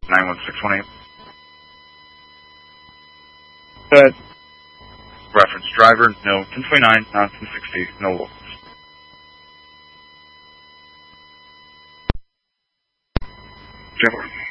91618. Good. Reference driver, no 1029, non 1060, no locals. General.